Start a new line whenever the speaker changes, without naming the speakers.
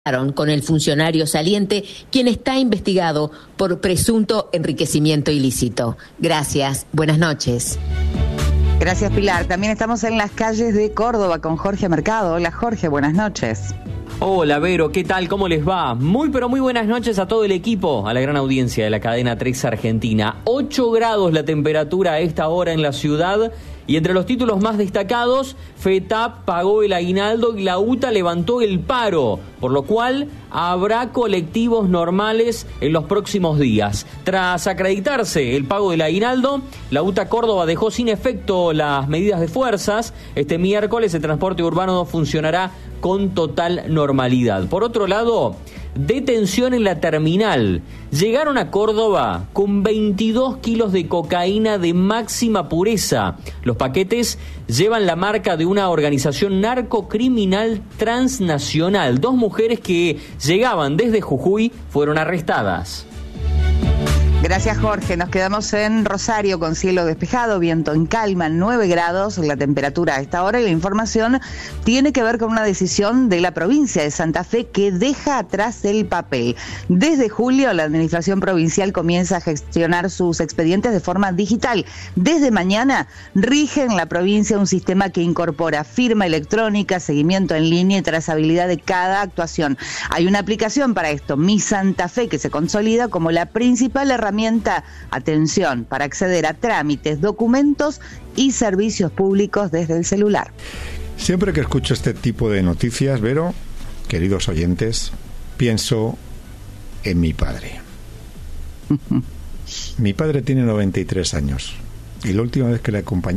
con el funcionario saliente, quien está investigado por presunto enriquecimiento ilícito. Gracias, buenas noches.
Gracias, Pilar. También estamos en las calles de Córdoba con Jorge Mercado. Hola, Jorge, buenas noches.
Hola, Vero, ¿qué tal? ¿Cómo les va? Muy buenas noches a todo el equipo, a la gran audiencia de la cadena 3 Argentina. 8 grados la temperatura a esta hora en la ciudad. Y entre los títulos más destacados, FETAP pagó el aguinaldo y la UTA levantó el paro, por lo cual habrá colectivos normales en los próximos días. Tras acreditarse el pago del aguinaldo, la UTA Córdoba dejó sin efecto las medidas de fuerzas. Este miércoles el transporte urbano funcionará con total normalidad. Por otro lado, detención en la terminal. Llegaron a Córdoba con 22 kilos de cocaína de máxima pureza. Los paquetes llevan la marca de una organización narcocriminal transnacional. 2 mujeres que llegaban desde Jujuy fueron arrestadas.
Gracias, Jorge. Nos quedamos en Rosario con cielo despejado, viento en calma, 9 grados la temperatura a esta hora, y la información tiene que ver con una decisión de la provincia de Santa Fe que deja atrás el papel. Desde julio, la administración provincial comienza a gestionar sus expedientes de forma digital. Desde mañana rige en la provincia un sistema que incorpora firma electrónica, seguimiento en línea y trazabilidad de cada actuación. Hay una aplicación para esto, Mi Santa Fe, que se consolida como la principal herramienta, atención, para acceder a trámites, documentos y servicios públicos desde el celular.
Siempre que escucho este tipo de noticias, Vero, queridos oyentes, pienso en mi padre. Mi padre tiene 93 años y la última vez que le acompañé